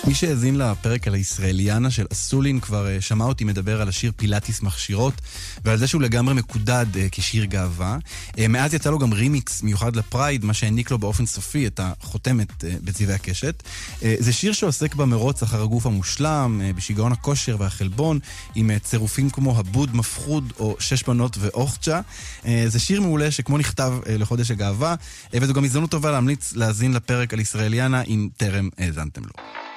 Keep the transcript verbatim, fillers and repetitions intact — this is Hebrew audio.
מי שהאזין לפרק על הישראליאנה של אסולין כבר שמע אותי מדבר על השיר פילאטיס מכשירות, ועל זה שהוא לגמרי מקודד כשיר גאווה. מאז יצא לו גם רימיקס מיוחד לפרייד, מה שהעניק לו באופן סופי את החותמת בצבעי הקשת. זה שיר שעוסק במרוץ אחר הגוף המושלם, בשיגעון הכושר והחלבון, עם צירופים כמו הבוד, מפחוד או שש בנות ואוכצ'ה. זה שיר מעולה שכמו נכתב לחודש הגאווה, וזו גם הזדמנות טובה להמליץ להאזין לפרק על ישראליאנה אם טרם האזנתם לו.